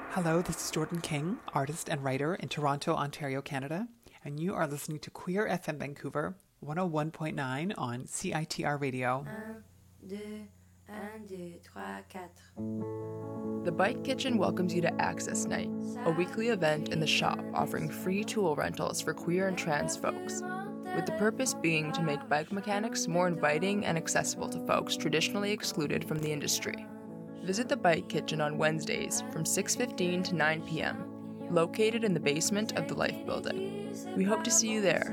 Hello, this is Jordan King, artist and writer in Toronto, Ontario, Canada, and you are listening to Queer FM Vancouver 101.9 on CITR Radio. 1, 2, 3, 4. The Bike Kitchen welcomes you to Access Night, a weekly event in the shop offering free tool rentals for queer and trans folks, with the purpose being to make bike mechanics more inviting and accessible to folks traditionally excluded from the industry. Visit the Bike Kitchen on Wednesdays from 6:15 to 9 p.m., located in the basement of the Life Building. We hope to see you there.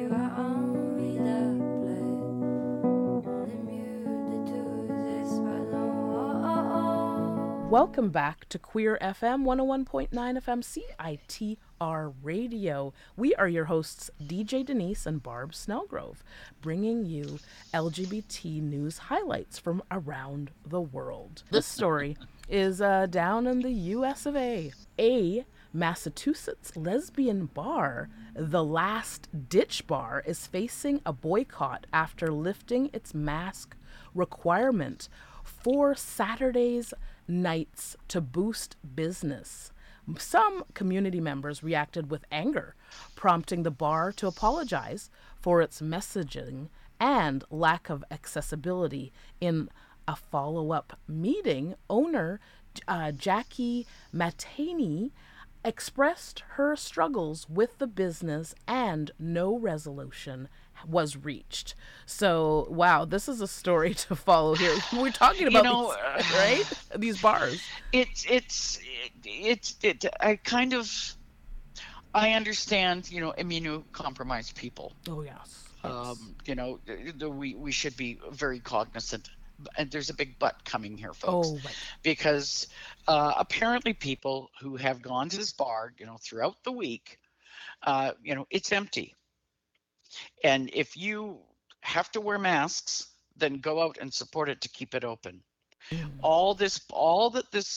Welcome back to Queer FM 101.9 FM CITR Radio. We are your hosts, DJ Denise and Barb Snellgrove, bringing you LGBT news highlights from around the world. This story is down in the US of A. A Massachusetts lesbian bar, the Last Ditch Bar, is facing a boycott after lifting its mask requirement for Saturday's nights to boost business. Some community members reacted with anger, prompting the bar to apologize for its messaging and lack of accessibility. In a follow-up meeting, owner Jackie Matani expressed her struggles with the business and no resolution was reached. So, wow, this is a story to follow here. We're talking about these, right? These bars. I understand, immunocompromised people. Oh, yes. We should be very cognizant. And there's a big but coming here, folks. Oh, right. Because apparently people who have gone to this bar, throughout the week, it's empty. And if you have to wear masks, then go out and support it to keep it open. All that this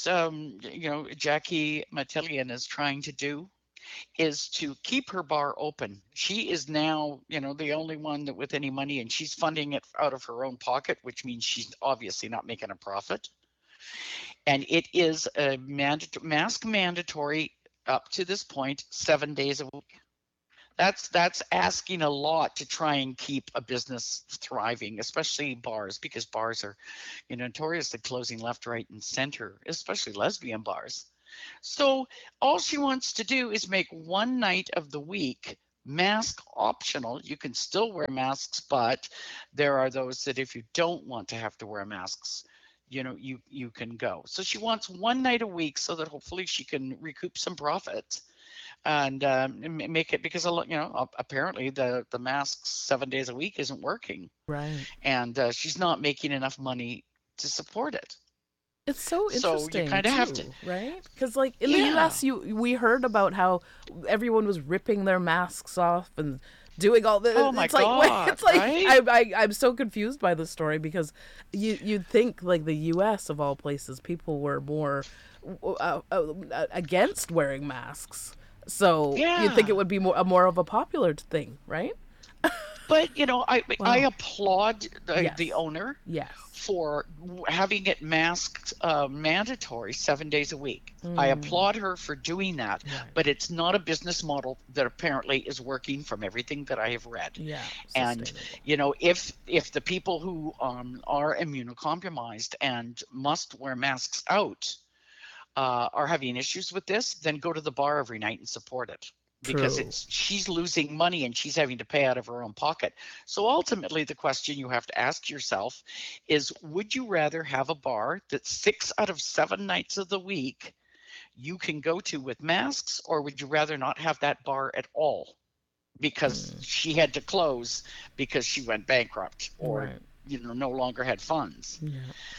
Jackie Matelian is trying to do is to keep her bar open. She is now, the only one that with any money, and she's funding it out of her own pocket, which means she's obviously not making a profit. And it is a mask mandatory up to this point, 7 days a week. That's asking a lot to try and keep a business thriving, especially bars, because bars are notoriously closing left, right, and center, especially lesbian bars. So all she wants to do is make one night of the week mask optional. You can still wear masks, but there are those that if you don't want to have to wear masks, you can go. So she wants one night a week so that hopefully she can recoup some profit and make it, because apparently the masks 7 days a week isn't working. Right. And she's not making enough money to support it. It's so interesting. So you kind of have to, right? Because in the US, we heard about how everyone was ripping their masks off and doing all this. Oh my God! It's like right? I'm so confused by this story, because you'd think the US of all places, people were more against wearing masks. So you'd think it would be more of a popular thing, right? But I applaud the owner. Yes. For having it masked mandatory 7 days a week. I applaud her for doing that, right. But it's not a business model that apparently is working from everything that I have read. Yeah, and if the people who are immunocompromised and must wear masks out are having issues with this, then go to the bar every night and support it. Because she's losing money and she's having to pay out of her own pocket. So ultimately, the question you have to ask yourself is, would you rather have a bar that 6 out of 7 nights of the week you can go to with masks, or would you rather not have that bar at all because she had to close because she went bankrupt or no longer had funds? Yeah.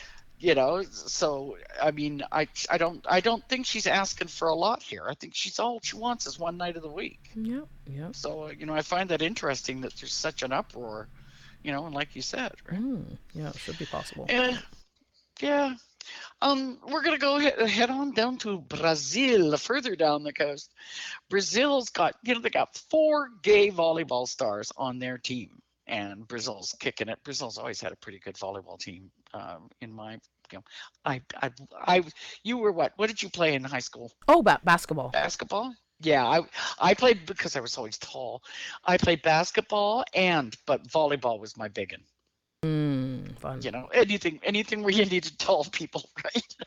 So I mean, I don't think she's asking for a lot here. I think all she wants is one night of the week. Yeah. So I find that interesting that there's such an uproar, and like you said, right? Yeah, it should be possible. Yeah. We're gonna go head on down to Brazil, further down the coast. Brazil's got they got 4 gay volleyball stars on their team. And Brazil's kicking it. Brazil's always had a pretty good volleyball team, in my you know, I, you were what? What did you play in high school? Oh, basketball. Basketball? Yeah, I played because I was always tall. I played basketball but volleyball was my big one. Fun. You know, anything where you needed tall people, right?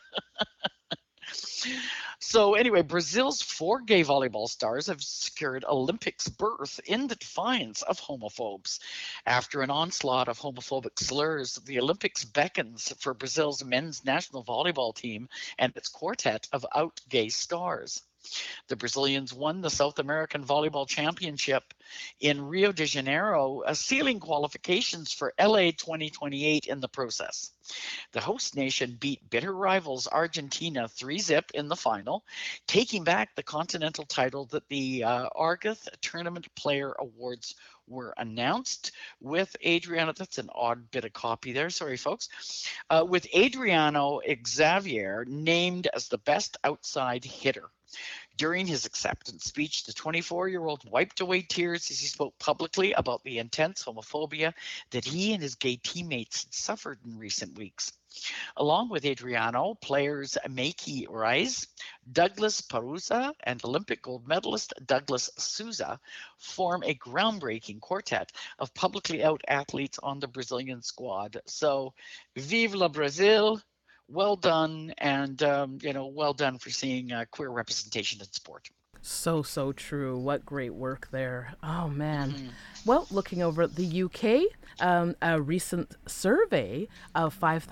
So anyway, Brazil's 4 gay volleyball stars have secured Olympics berth in the defiance of homophobes. After an onslaught of homophobic slurs, the Olympics beckons for Brazil's men's national volleyball team and its quartet of out gay stars. The Brazilians won the South American Volleyball Championship in Rio de Janeiro, sealing qualifications for LA 2028 in the process. The host nation beat bitter rivals Argentina 3-0 in the final, taking back the continental title that the Argos Tournament Player Awards were announced with Adriano. That's an odd bit of copy there. Sorry, folks. With Adriano Xavier named as the best outside hitter. During his acceptance speech, the 24-year-old wiped away tears as he spoke publicly about the intense homophobia that he and his gay teammates had suffered in recent weeks. Along with Adriano, players Meike Reis, Douglas Parusa, and Olympic gold medalist Douglas Souza form a groundbreaking quartet of publicly out athletes on the Brazilian squad. So, vive la Brazil! Well done, and well done for seeing queer representation in sport. So true. What great work there. Oh, man. Well, looking over at the UK, a recent survey of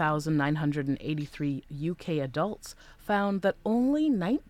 5,983 UK adults found that only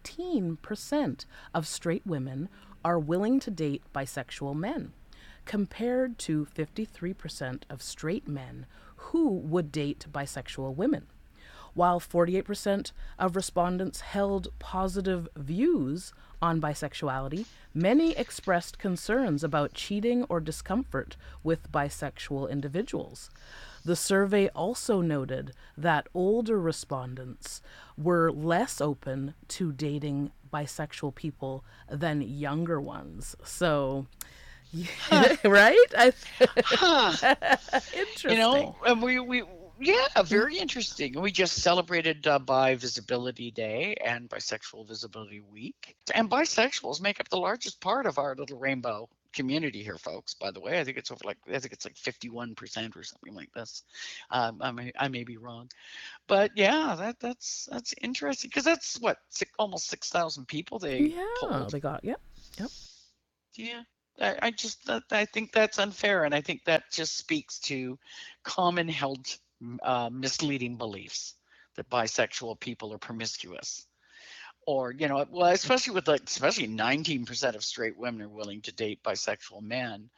19% of straight women are willing to date bisexual men, compared to 53% of straight men who would date bisexual women. While 48% of respondents held positive views on bisexuality, many expressed concerns about cheating or discomfort with bisexual individuals. The survey also noted that older respondents were less open to dating bisexual people than younger ones. So, right? Interesting. Yeah, very interesting. We just celebrated Bi Visibility Day and Bisexual Visibility Week. And bisexuals make up the largest part of our little rainbow community here, folks, by the way. I think it's like 51% or something like this. I may be wrong. But yeah, that's interesting, because that's what, almost 6,000 people they polled. They got, yep. Yeah. I think that's unfair, and I think that just speaks to common held misleading beliefs that bisexual people are promiscuous, or especially 19% of straight women are willing to date bisexual men.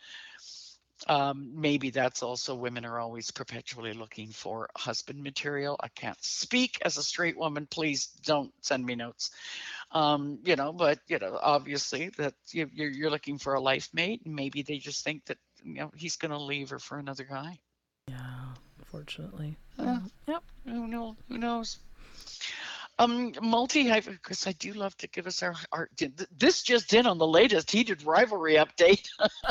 Maybe that's also women are always perpetually looking for husband material. I can't speak as a straight woman. Please don't send me notes. But obviously that you're looking for a life mate, and maybe they just think that he's going to leave her for another guy. Yeah, unfortunately. Yep. Who knows? Because I do love to give us our this just in on the latest heated rivalry update.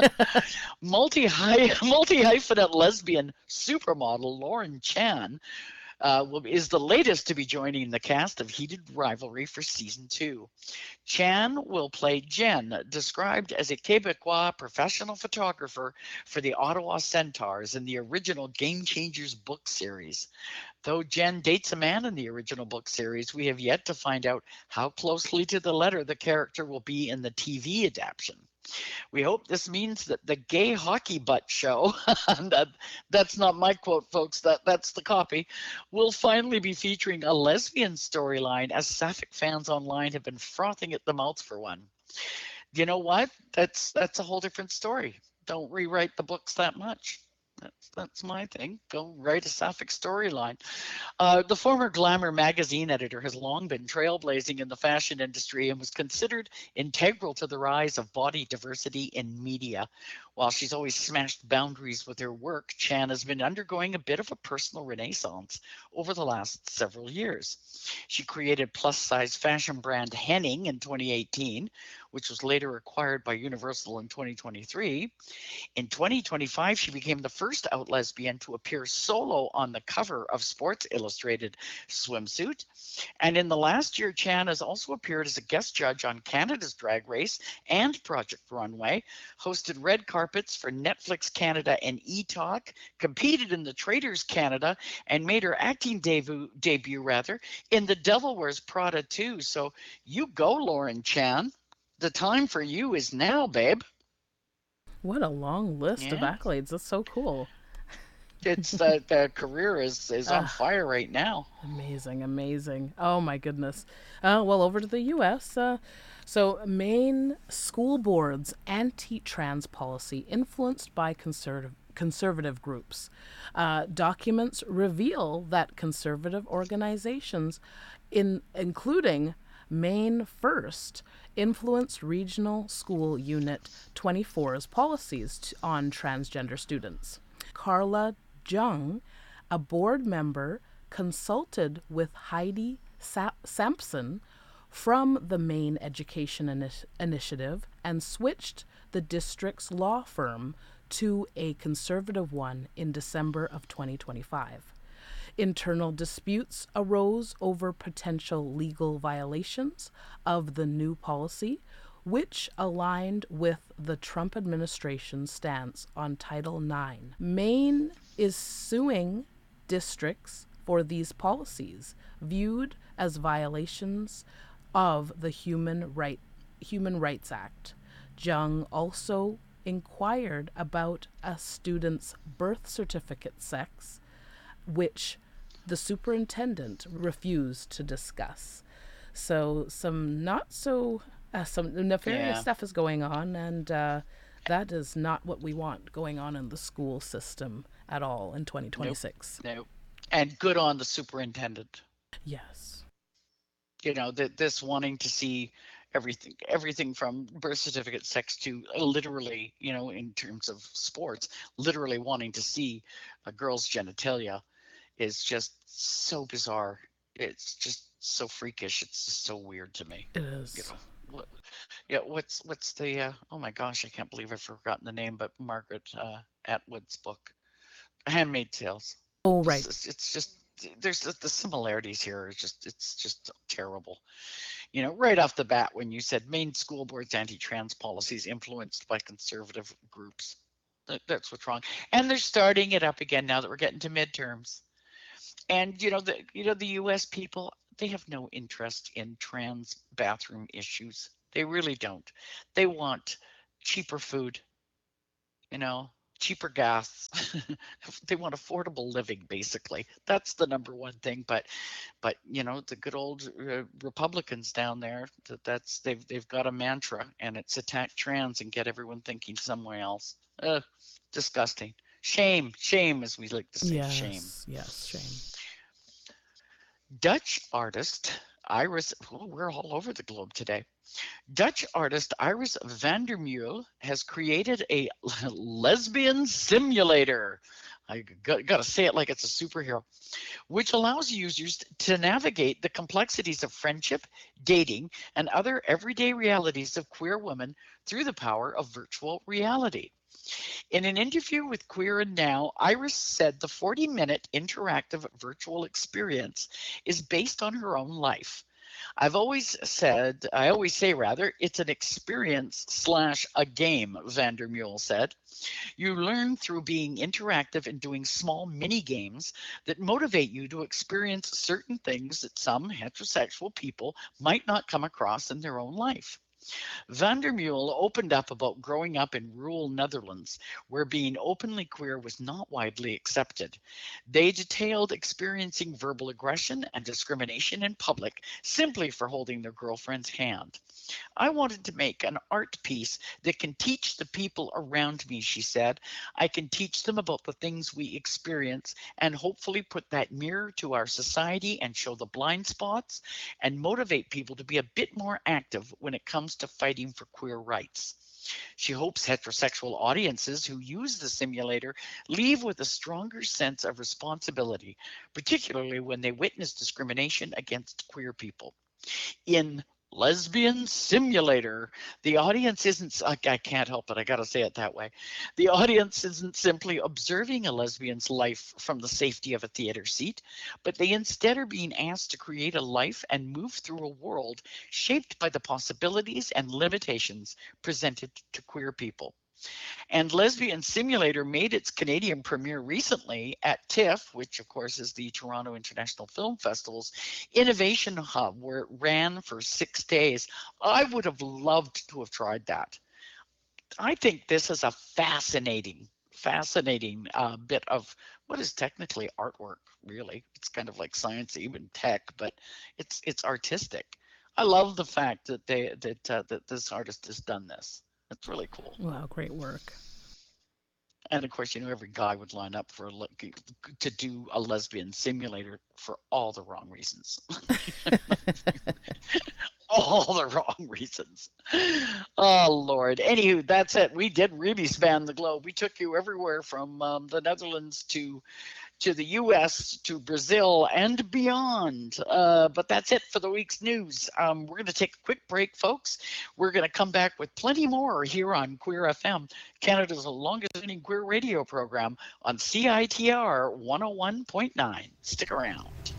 Multi-hyphenate lesbian supermodel Lauren Chan is the latest to be joining the cast of Heated Rivalry for season 2. Chan will play Jen, described as a Quebecois professional photographer for the Ottawa Centaurs in the original Game Changers book series. Though Jen dates a man in the original book series, we have yet to find out how closely to the letter the character will be in the TV adaptation. We hope this means that the Gay Hockey Butt show, that's not my quote, folks, that's the copy, will finally be featuring a lesbian storyline, as Sapphic fans online have been frothing at the mouth for one. You know what? That's a whole different story. Don't rewrite the books that much. That's my thing. Go write a Sapphic storyline. The former Glamour magazine editor has long been trailblazing in the fashion industry and was considered integral to the rise of body diversity in media. While she's always smashed boundaries with her work, Chan has been undergoing a bit of a personal renaissance over the last several years. She created plus-size fashion brand Henning in 2018, which was later acquired by Universal in 2023. In 2025, she became the first out lesbian to appear solo on the cover of Sports Illustrated swimsuit. And in the last year, Chan has also appeared as a guest judge on Canada's Drag Race and Project Runway, hosted red carpets for Netflix Canada and E-Talk, competed in the Traders Canada, and made her acting debut in The Devil Wears Prada 2. So you go, Lauren Chan. The time for you is now, babe. What a long list of Yeah. accolades. That's so cool. It's the career is on fire right now. Amazing, amazing. Oh my goodness. Well, over to the U.S. So, Maine school board's anti-trans policy influenced by conservative groups. Documents reveal that conservative organizations, including Maine First, influenced Regional School Unit 24's policies on transgender students. Carla Jung, a board member, consulted with Heidi Sampson from the Maine Education Initiative and switched the district's law firm to a conservative one in December of 2025. Internal disputes arose over potential legal violations of the new policy, which aligned with the Trump administration's stance on Title IX. Maine is suing districts for these policies, viewed as violations of the Human Rights Act. Jung also inquired about a student's birth certificate sex, which the superintendent refused to discuss. So some nefarious stuff is going on, and that is not what we want going on in the school system at all in 2026. Nope. And good on the superintendent. Yes. You know, this wanting to see everything from birth certificate sex to literally, you know, in terms of sports, literally wanting to see a girl's genitalia is just so bizarre. It's just so freakish. It's just so weird to me. It is. You know, what's the oh my gosh, I can't believe I've forgotten the name, but Margaret Atwood's book, Handmaid's Tales. Oh, right. It's just there's the similarities here. It's just terrible. You know, right off the bat when you said Maine school board's anti-trans policies influenced by conservative groups, that's what's wrong. And they're starting it up again now that we're getting to midterms. And the U.S. people, they have no interest in trans bathroom issues. They really don't. They want cheaper food, cheaper gas. They want affordable living, basically. That's the number one thing. But the good old Republicans down there, they've got a mantra, and it's attack trans and get everyone thinking somewhere else. Disgusting. Shame, as we like to say. Yes, shame. Yes, shame. Dutch artist Iris, we're all over the globe today. Dutch artist Iris van der Meulen has created a lesbian simulator. I got to say it like it's a superhero, which allows users to navigate the complexities of friendship, dating, and other everyday realities of queer women through the power of virtual reality. In an interview with Queer and Now, Iris said the 40-minute interactive virtual experience is based on her own life. I always say, it's an experience / a game, van der Meulen said. You learn through being interactive and doing small mini games that motivate you to experience certain things that some heterosexual people might not come across in their own life. Van der Meulen opened up about growing up in rural Netherlands, where being openly queer was not widely accepted. They detailed experiencing verbal aggression and discrimination in public simply for holding their girlfriend's hand. I wanted to make an art piece that can teach the people around me, she said. I can teach them about the things we experience and hopefully put that mirror to our society and show the blind spots and motivate people to be a bit more active when it comes to fighting for queer rights. She hopes heterosexual audiences who use the simulator leave with a stronger sense of responsibility, particularly when they witness discrimination against queer people. In Lesbian Simulator. The audience isn't, I can't help it, I gotta say it that way. The audience isn't simply observing a lesbian's life from the safety of a theater seat, but they instead are being asked to create a life and move through a world shaped by the possibilities and limitations presented to queer people. And Lesbian Simulator made its Canadian premiere recently at TIFF, which of course is the Toronto International Film Festival's Innovation Hub, where it ran for 6 days. I would have loved to have tried that. I think this is a fascinating bit of what is technically artwork, really. It's kind of like science, even tech, but it's artistic. I love the fact that that this artist has done this. That's really cool. Wow, great work. And of course, every guy would line up to do a Lesbian Simulator for all the wrong reasons. All the wrong reasons. Oh, Lord. Anywho, that's it. We did really span the globe. We took you everywhere from the Netherlands to the U.S., to Brazil, and beyond. But that's it for the week's news. We're going to take a quick break, folks. We're going to come back with plenty more here on Queer FM, Canada's longest-running queer radio program on CITR 101.9. Stick around.